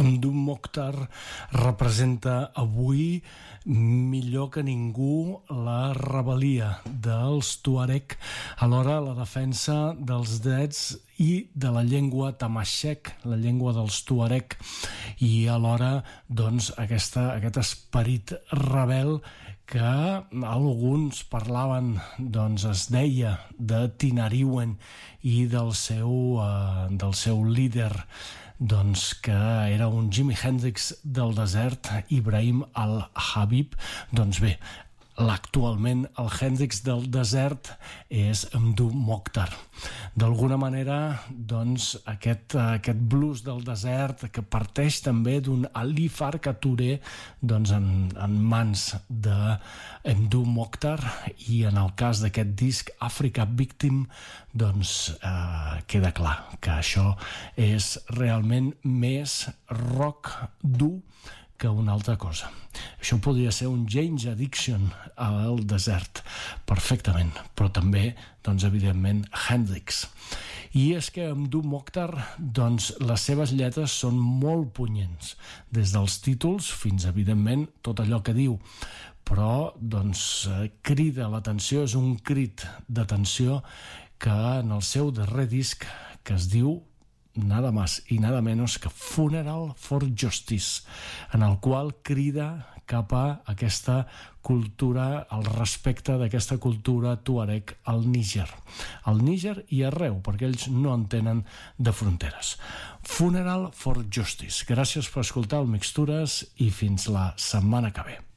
Mdou Moctar representa avui millor que ningú la rebel·lia dels Tuareg, alhora la defensa dels drets i de la llengua tamashek, la llengua dels Tuareg, i alhora doncs, aquest esperit rebel que alguns parlaven, doncs es deia, de Tinariwen i del seu líder, doncs que era un Jimi Hendrix del desert, Ibrahim al-Habib. Doncs bé, actualment el Hendrix del desert és Mdou Moctar. D'alguna manera, doncs, aquest blues del desert que parteix també d'un Ali Farka Touré, doncs, en mans de Mdou Moctar, i en el cas d'aquest disc Africa Victim, doncs queda clar que això és realment més rock dur que una altra cosa. Això podria ser un Jane's Addiction al desert, perfectament, però també, doncs, evidentment, Hendrix. I és que Mdou Moctar, doncs, les seves lletres són molt punyents, des dels títols fins, evidentment, tot allò que diu, però, doncs, crida l'atenció, és un crit d'atenció que en el seu darrer disc, que es diu nada más y nada menos que Funeral for Justice, en el qual crida cap a aquesta cultura, al respecte d'aquesta cultura tuareg al Níger i arreu, perquè ells no en tenen de fronteres. Funeral for Justice. Gràcies per escoltar el Mixtures i fins la setmana que ve.